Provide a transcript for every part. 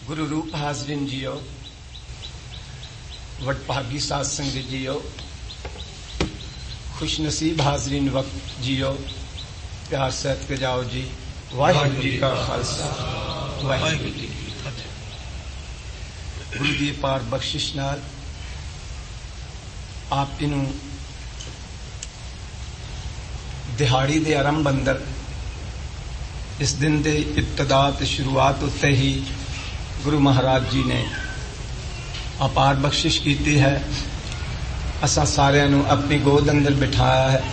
गुरु रूप हाजरीन जियो, वडभागी साध संगत जियो, खुश नसीब हाजरीन वक्त जियो, प्यार सहित के जाओ जी। वाहिगुरू जी का खालसा, वाहिगुरू जी की फतेह। गुरु दी पार बख्शिश नाल आप इनू दिहाड़ी दे आरंभ अंदर इस दिन दे इब्तदा ते शुरुआत उत्ते ही गुरु महाराज जी ने अपार बख्शिश की है। असा सारिਆਂ ਨੂੰ अपनी गोद अंदर बिठाया है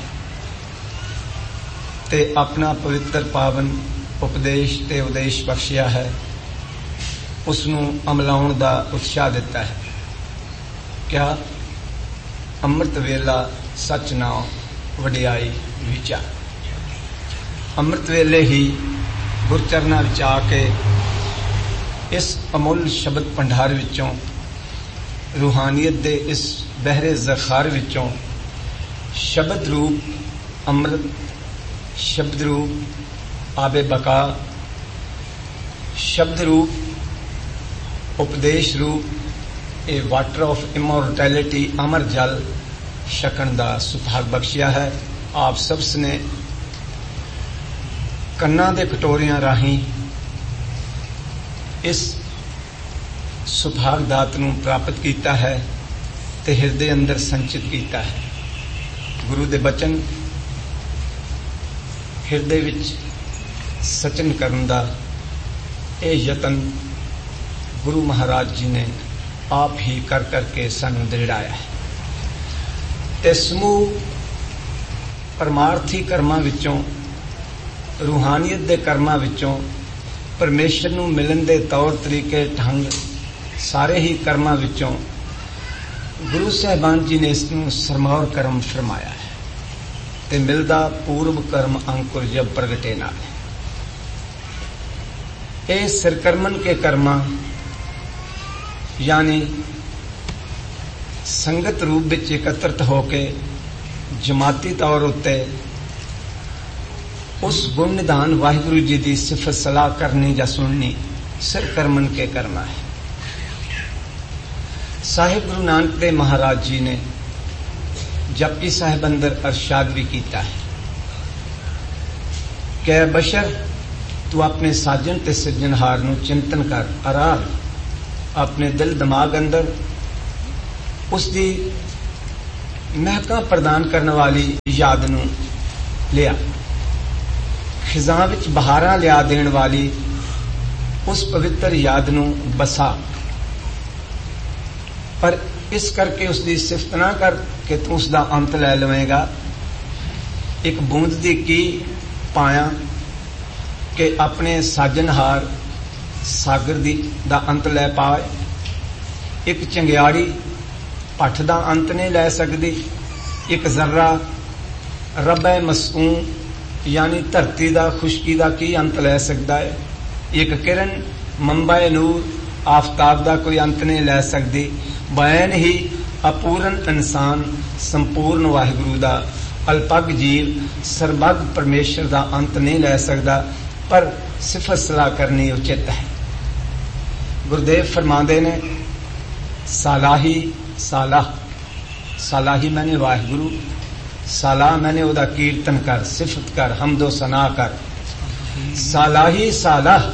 ते अपना पवित्र पावन उपदेश ते उदेश बख्शिया है, उसनों अमलाउण दा उत्साह दिता है। क्या अमृत वेला सच नाम वडियाई विचार। अमृत वेले ही गुरचरना विच आके इस अमुल शब्द भंडार विचों रूहानियत दे इस बहरे ज़खार विचों शब्द रूप अमृत, शब्द रूप आबे बका, शब्द रूप उपदेश रूप ए वाटर ऑफ इमोर्टैलिटी अमर जल छकण दा सुभाग बख्शिया है। आप सब ने कन्ना दे कटोरियां राही इस सुभाग दात नूं प्राप्त कीता है ते हिरदे अंदर संचित कीता है। गुरु दे बचन हिरदे विच सचन करन दा ए यतन गुरु महाराज जी ने आप ही कर करके सानू दृढ़ाया है। ते समूह परमार्थी कर्मां विचों, रूहानियत दे कर्मां विचों परमेश्वर नूं मिलन दे तौर तरीके ढंग सारे ही कर्मां विचों गुरु साहिबान जी ने इसनूं सरमौर कर्म फरमाया है ते मिलदा पूर्व कर्म अंकुर जब प्रगटे नाल। ए सिरकर्मन के कर्मा यानी संगत रूप विच एकत्रित होके जमाती तौर उत्ते उस गुण निधान वाहिगुरु जी की सिफत सलाह करनी या सुननी सिरकर्मन के करना है। साहिब गुरु नानक देव महाराज जी ने जपजी साहिब अंदर अरशाद भी किया है कि बशर तू अपने साजन ते सिरजनहार नूं चिंतन कर, आराम अपने दिल दिमाग अंदर उसकी महका प्रदान करने वाली याद नूं लिया, खिजां विच बहारां लिया देण वाली उस पवित्र याद नूं बसा। पर इस करके उसकी सिफत ना कर कि तू उसका अंत लै लवेगा। एक बूंद दी की पाया कि अपने साजनहार सागर दी दा अंत लै पाए। एक चंगियाड़ी भट्ठ दा अंत नहीं लै सकदी। एक जर्रा रब्बे मसूम यानी धरती दा खुशकी दा की अंत लै सकदा है। एक किरण मंबाए नूर आफताब दा कोई अंत नहीं लै सकदी। बयान ही अपूर्ण इंसान संपूर्ण वाहिगुरु दा अल्पग जीव सरबग परमेश्वर दा अंत नहीं लै सकदा। पर सिफत सलाह करनी उचित है। गुरुदेव फरमांदे ने सालाही सालाह, सालाही मैंने वाहिगुरु, सालाह मैंने उदा कीर्तन कर, सिफत कर, हमदो सना कर। सालाही सालाह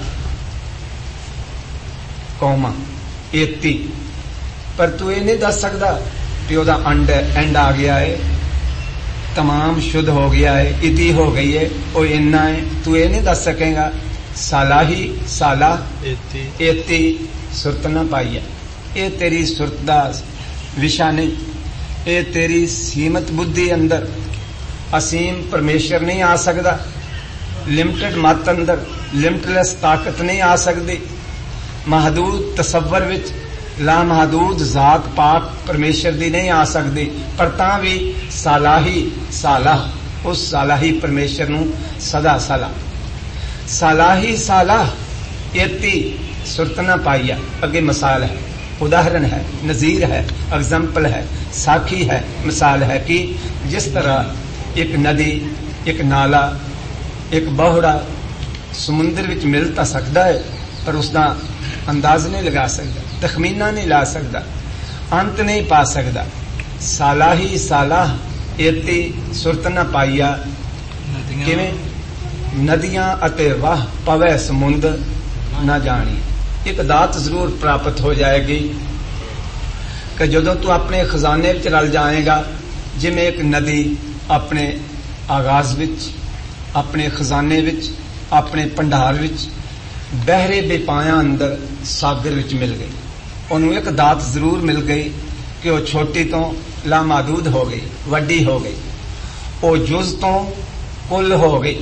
कौमा एती, पर तू ये नहीं दस सकता कि उदा एंड आ गया है, तमाम शुद्ध हो गया है, इति हो गई है, वो इन्ना है, तू ये नहीं दस सकेगा। सालाही सालाह एती सुरत ना पाई है। ये तेरी सुरत दा विशा नहीं, ये तेरी सीमित बुद्धि अंदर असीम परमेश्वर नहीं आ सकता। लिमिटेड मत अंदर लिमिटलेस ताकत नहीं आ सकती। महदूद तसव्वर विच ला महदूद जात पाक परमेश्वर दी नहीं आ सकती। पर तां भी सालाही सालाह उस सालाही परमेश्वर नूं सदा सला। सालाही सालाह एती सुरत ना पाई। अगे मिसाल है, उदाहरण है, नजीर है, एग्जाम्पल है, साखी है, मिसाल है कि जिस तरह एक नदी, एक नाला, एक बहुड़ा समुद्र विच मिल तां सकदा है, पर उसका अंदाज नहीं लगा सकता, तखमीना नहीं ला सकता, अंत नहीं पा सकता। साला ही साला एती सुरत न पाईया, किवें नदियां अते वाह पवै समुंद न जानी। एक दात जरूर प्राप्त हो जाएगी कि जदों तू अपने खजाने विच रल जाएगा, जिवें एक नदी अपने आगाज विच, अपने खजाने विच, अपने भंडार विच बहरे बेपाया अंदर सागर विच मिल गई। उन्होंने एक दात जरूर मिल गई कि वह छोटी तो लामादूद हो गई, वड्डी हो गई, वो जुज तो कुल हो गई।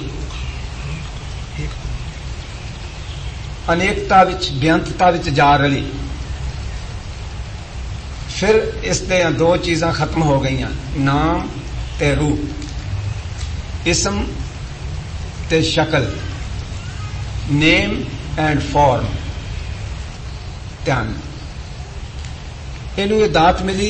अनेकता विच बेअंतता विच जा रली। फिर इस दे दो चीज़ां खत्म हो गई, नाम ते रूप, इसम ते शक्ल, नेम एंड फॉर्म। ध्यान, इनू ये दात मिली,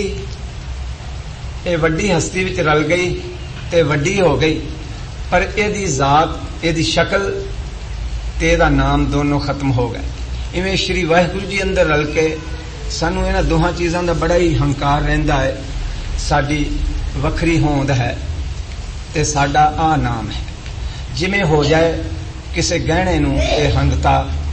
ये वड्डी हस्ती विच रल गई ते वड्डी हो गई, पर इहदी जात, इहदी शक्ल ते इहदा नाम दोनों खत्म हो गए। इवें श्री वाहिगुरु जी अंदर रल के सानू इन्हां दोहां चीज़ां दा बड़ा ही हंकार रहिंदा है। साडी वखरी होंद है ते साडा आ नाम है। जिवें हो जाए किसे गहणे नूं ते हंगता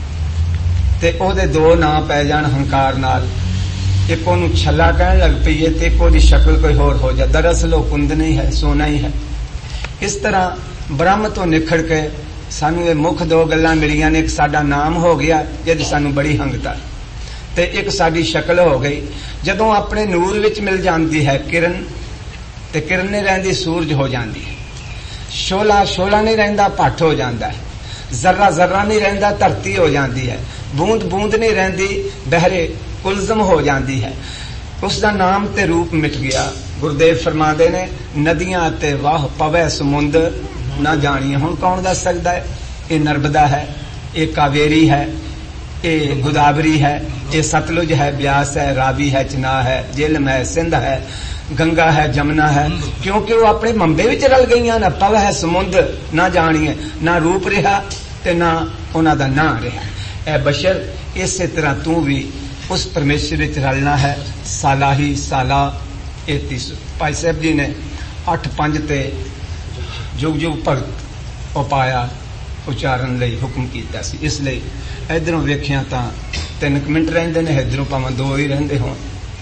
ते ओहदे दो नाम पै जाण हंकार नाल, एक ओनू छला कहण लग पईए ते एक ओहदी शक्ल कोई होर हो जाए। दरअसल वो कुंद नहीं है, सोना ही है। इस तरह ब्रह्म तो निखड़ के सानू ये मुख दो गल्लां मिलियां ने, एक साडा नाम हो गया जिहदी सानू बड़ी हंगता ते एक साडी शक्ल हो गई। जदों अपने नूर विच मिल जाती है किरण, ते किरण नहीं रहिंदी सूरज हो जाती है, शोला शोला नहीं रहिंदा भट्ट हो जाता है, जर्रा जर्रा नहीं रहिंदा धरती हो जाती है, बूंद बूंद नहीं रहिंदी बहरे कुलजम हो जाती है। उसका नाम ते रूप मिट गया। गुरुदेव फरमाते ने नदियां ते वाह पवै समुंद ना जानिए। हुण कौन दस सकता है? ये नर्मदा है, ये कावेरी है, ये गोदावरी है, ये सतलुज है, ब्यास है, रावी है, चनाह है, झेलम है, सिंध है, गंगा है, जमुना है, क्योंकि वो अपने मंबे विच रल गई ना। पव है समुंद ना जानिए, ना रूप रहा ते ना उन्हां दा नां रहा। ए बशर, इसे तरह तू भी उस परमेश्वर विच रलना है। साला ही साला एती। भाई साहब जी ने 8-5 ते जुग जुग भगत उपाया उचारण लई हुक्म कीता सी। इसलिए इधरों वेखिया तां 3 मिनट रहिंदे ने, इधरों भावें 2 ही रहिंदे होण।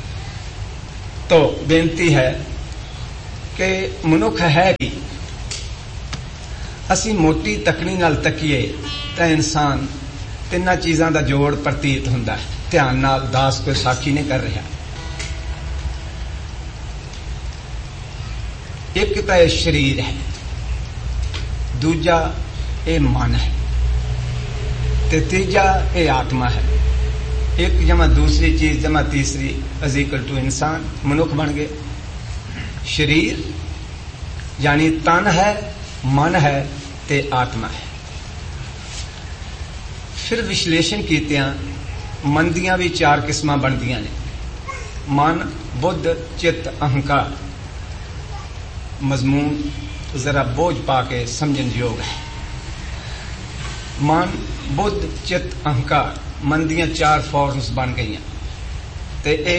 तो बेनती है कि मनुख है कि असी मोटी तकनी नाल तकीए तां इंसान तिन्हां चीज़ां दा जोड़ प्रतीत हुंदा है। ध्यान नाल दास कोई साखी नहीं कर रहा। एक तो यह शरीर है, दूजा ये मन है, ते तीजा ये आत्मा है। एक जमा दूसरी चीज जमा तीसरी इक्वल टू इंसान, मनुख बन गए। शरीर यानी तन है, मन है ते आत्मा है। फिर विश्लेषण कीतियां मन दियां भी 4 किस्मां बनदियां ने। मन, बुद्ध, चित्त, अहंकार। मजमून जरा बोझ पाके समझन योग है। मन, बुद्ध, चित्त, अहंकार, मन दियां 4 फॉर्म्स बन गई। ते ए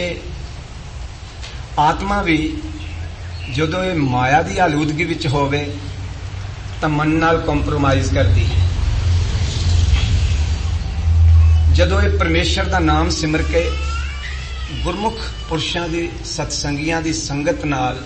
आत्मा भी जदों ये माया की आलूदगी विच होवे तां मन नाल कंप्रोमाइज करती है। जदों ये परमेश्वर का नाम सिमर के गुरमुख पुरुषों की सत्संगियां की संगत नाल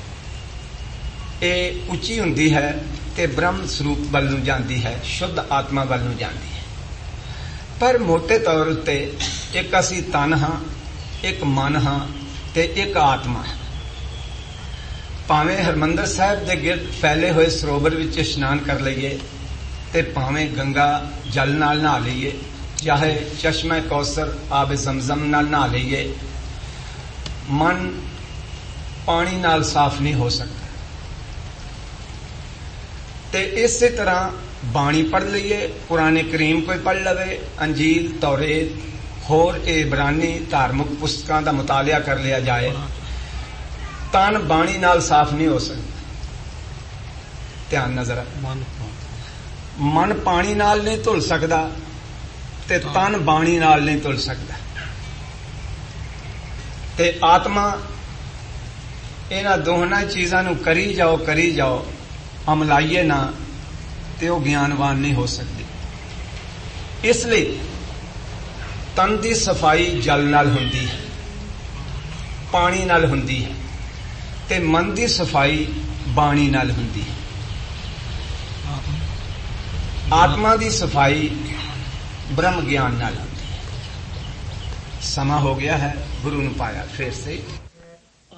ये उच्ची हुंदी है ते ब्रह्म स्वरूप वल नूं जांदी है, शुद्ध आत्मा वल नूं जांदी है। पर मोटे तौर उत्ते एक असी तन हाँ, एक मन हाँ ते एक आत्मा है। भावें हरमंदर साहिब दे गिरद फैले हुए सरोवर विच इशनान कर लईए ते भावें गंगा जल नाल नहा लईए, चाहे चश्मा कौसर आबे जमजम नाल नहा लईए, मन पानी नाल साफ नहीं हो सकता। ते इसे तरह बाणी पढ़ लईए, कुरान करीम कोई पढ़ लवे, अंजील, तौरेत, होर इबरानी धार्मिक पुस्तकां दा मुतालिया कर लिया जाए, तन बाणी नाल साफ नहीं हो सकता। ध्यान नजर, मन पानी नाल नहीं धुल सकता, ਤੇ ਤਨ ਬਾਣੀ ਨਾਲ ਨਹੀਂ ਤੁਲ ਸਕਦਾ। ਤੇ ਆਤਮਾ ਇਹਨਾਂ ਦੋਹਾਂ ਚੀਜ਼ਾਂ ਨੂੰ ਕਰੀ ਜਾਓ ਅਮਲਾਈਏ ਨਾ ਤੇ ਉਹ ਗਿਆਨਵਾਨ ਨਹੀਂ ਹੋ ਸਕਦੀ। ਇਸ ਲਈ ਤਨ ਦੀ ਸਫਾਈ ਜਲ ਨਾਲ ਹੁੰਦੀ ਹੈ, ਪਾਣੀ ਨਾਲ ਹੁੰਦੀ ਹੈ, ਤੇ ਮਨ ਦੀ ਸਫਾਈ ਬਾਣੀ ਨਾਲ ਹੁੰਦੀ ਹੈ। ਆਤਮਾ ਦੀ ਸਫਾਈ ब्रह्म ज्ञान नाल होती है। समा हो गया है, गुरु ने पाया फिर से।